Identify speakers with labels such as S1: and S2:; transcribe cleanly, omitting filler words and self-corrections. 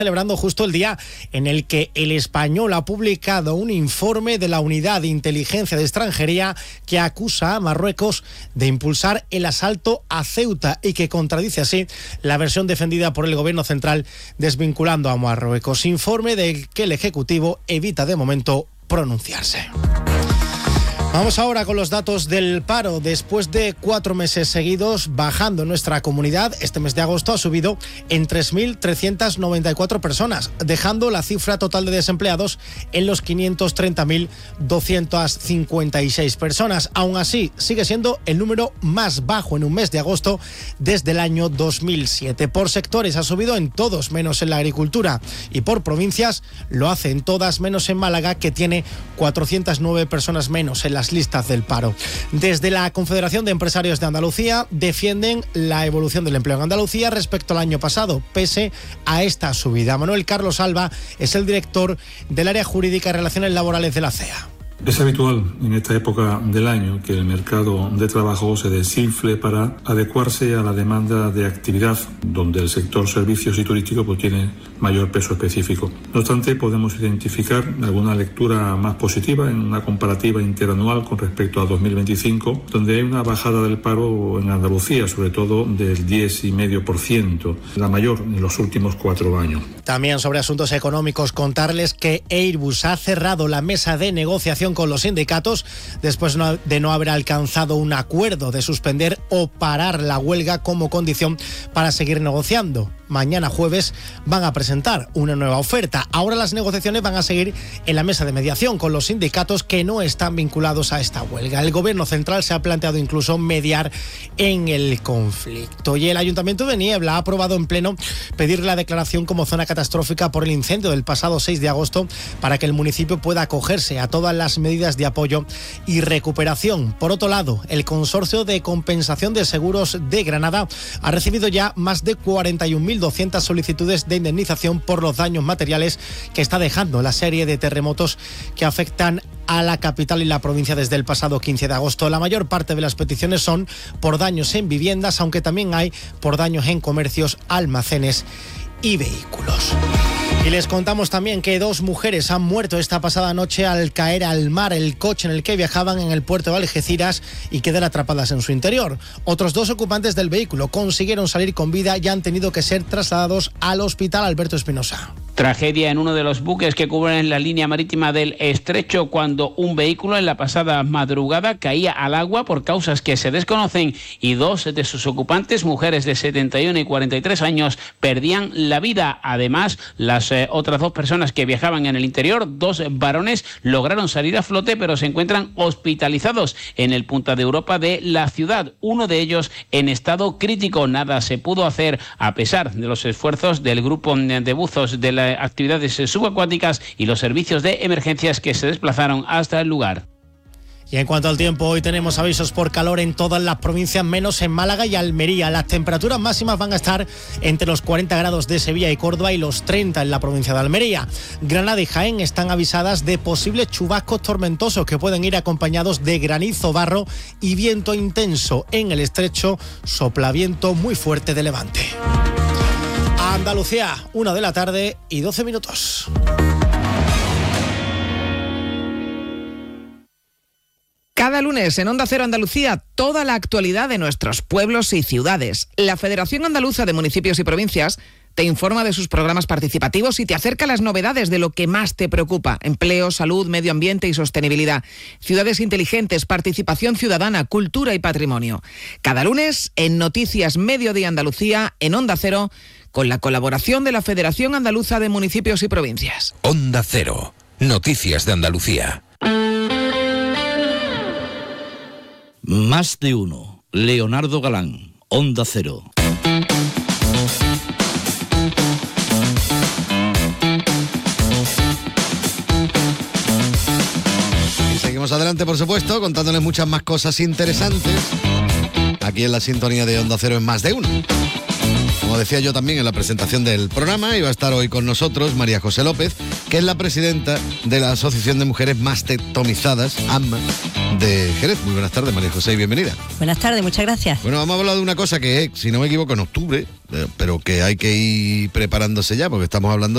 S1: celebrando justo el día en el que El Español ha publicado un informe de la Unidad de Inteligencia de Extranjería que acusa a Marruecos de impulsar el asalto a Ceuta y que contradice así la versión defendida por el Gobierno central desvinculando a Marruecos. Informe del que el Ejecutivo evita de momento pronunciarse. Vamos ahora con los datos del paro. Después de 4 meses seguidos bajando en nuestra comunidad, este mes de agosto ha subido en 3.394 personas, dejando la cifra total de desempleados en los 530.256 personas. Aún así, sigue siendo el número más bajo en un mes de agosto desde el año 2007. Por sectores ha subido en todos menos en la agricultura y por provincias lo hace en todas menos en Málaga, que tiene 409 personas menos en las listas del paro. Desde la Confederación de Empresarios de Andalucía defienden la evolución del empleo en Andalucía respecto al año pasado, pese a esta subida. Manuel Carlos Alba es el director del área jurídica y relaciones laborales de la CEA.
S2: Es habitual en esta época del año que el mercado de trabajo se desinfle para adecuarse a la demanda de actividad, donde el sector servicios y turístico tiene mayor peso específico. No obstante, podemos identificar alguna lectura más positiva en una comparativa interanual con respecto a 2025, donde hay una bajada del paro en Andalucía, sobre todo del 10,5%, la mayor en los últimos 4 años.
S1: También sobre asuntos económicos, contarles que Airbus ha cerrado la mesa de negociación con los sindicatos después de no haber alcanzado un acuerdo de suspender o parar la huelga como condición para seguir negociando. Mañana jueves van a presentar una nueva oferta. Ahora las negociaciones van a seguir en la mesa de mediación con los sindicatos que no están vinculados a esta huelga. El Gobierno central se ha planteado incluso mediar en el conflicto. Y el Ayuntamiento de Niebla ha aprobado en pleno pedir la declaración como zona catastrófica por el incendio del pasado 6 de agosto para que el municipio pueda acogerse a todas las medidas de apoyo y recuperación. Por otro lado, el Consorcio de Compensación de Seguros de Granada ha recibido ya más de 41.200 solicitudes de indemnización por los daños materiales que está dejando la serie de terremotos que afectan a la capital y la provincia desde el pasado 15 de agosto. La mayor parte de las peticiones son por daños en viviendas, aunque también hay por daños en comercios, almacenes y vehículos. Y les contamos también que 2 mujeres han muerto esta pasada noche al caer al mar el coche en el que viajaban en el puerto de Algeciras y quedar atrapadas en su interior. Otros 2 ocupantes del vehículo consiguieron salir con vida y han tenido que ser trasladados al hospital Alberto Espinosa.
S3: Tragedia en uno de los buques que cubren la línea marítima del Estrecho cuando un vehículo en la pasada madrugada caía al agua por causas que se desconocen y 2 de sus ocupantes, mujeres de 71 y 43 años, perdían la vida. Además, las otras 2 personas que viajaban en el interior, 2 varones, lograron salir a flote pero se encuentran hospitalizados en el Punta de Europa de la ciudad. Uno de ellos en estado crítico. Nada se pudo hacer a pesar de los esfuerzos del grupo de buzos de las actividades subacuáticas y los servicios de emergencias que se desplazaron hasta el lugar.
S1: Y en cuanto al tiempo, hoy tenemos avisos por calor en todas las provincias, menos en Málaga y Almería. Las temperaturas máximas van a estar entre los 40 grados de Sevilla y Córdoba y los 30 en la provincia de Almería. Granada y Jaén están avisadas de posibles chubascos tormentosos que pueden ir acompañados de granizo, barro y viento intenso. En el Estrecho sopla viento muy fuerte de levante. Andalucía, 1 de la tarde y 12 minutos.
S4: Cada lunes en Onda Cero Andalucía, toda la actualidad de nuestros pueblos y ciudades. La Federación Andaluza de Municipios y Provincias te informa de sus programas participativos y te acerca las novedades de lo que más te preocupa: empleo, salud, medio ambiente y sostenibilidad, ciudades inteligentes, participación ciudadana, cultura y patrimonio. Cada lunes en Noticias Mediodía Andalucía, en Onda Cero, con la colaboración de la Federación Andaluza de Municipios y Provincias.
S5: Onda Cero, Noticias de Andalucía.
S6: Más de uno. Leonardo Galán, Onda Cero.
S7: Y seguimos adelante, por supuesto, contándoles muchas más cosas interesantes aquí en la sintonía de Onda Cero en Más de Uno. Como decía yo también en la presentación del programa, iba a estar hoy con nosotros María José López, que es la presidenta de la Asociación de Mujeres Mastectomizadas, AMMA, de Jerez. Muy buenas tardes, María José, y bienvenida.
S8: Buenas tardes, muchas gracias.
S7: Bueno, vamos a hablar de una cosa que es, si no me equivoco, en octubre, pero que hay que ir preparándose ya, porque estamos hablando